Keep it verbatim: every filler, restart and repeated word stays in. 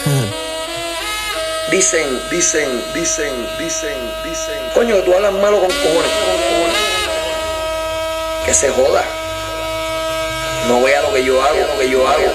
Dicen, dicen, dicen, dicen, dicen. Coño, que tú hablas malo con cojones. Que se joda. No vea lo que yo hago, lo que yo hago.